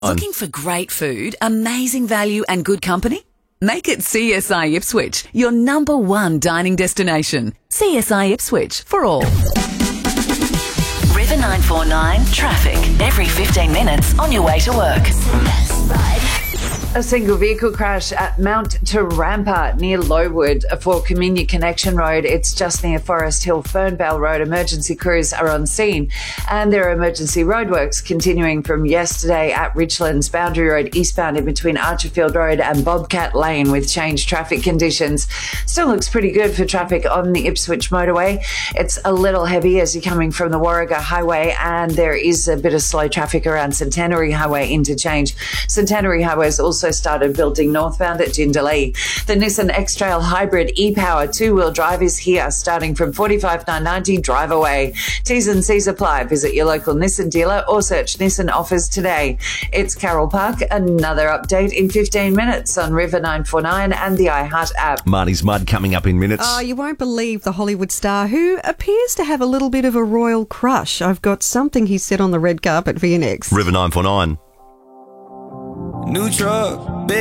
Looking for great food, amazing value and good company? Make it CSI Ipswich, your number one dining destination. CSI Ipswich, for all. River 949 traffic every 15 minutes on your way to work. A single vehicle crash at Mount Tarampa near Lowood for Communia Connection Road. It's just near Forest Hill Fernbell Road. Emergency crews are on scene, and there are emergency roadworks continuing from yesterday at Richlands Boundary Road eastbound in between Archerfield Road and Bobcat Lane with changed traffic conditions. Still looks pretty good for traffic on the Ipswich motorway. It's a little heavy as you're coming from the Warragah Highway, and there is a bit of slow traffic around Centenary Highway interchange. Centenary Highway is also started building northbound at Jindalee. The Nissan X-Trail Hybrid e-Power two-wheel drive is here, starting from $45,990 drive away. T's and C's apply. Visit your local Nissan dealer or search Nissan offers today. It's Carol Park. Another update in 15 minutes on River 949 and the iHeart app. Marty's Mud coming up in minutes. Oh, you won't believe the Hollywood star who appears to have a little bit of a royal crush. I've got something he said on the red carpet for you next. River 949. New truck, big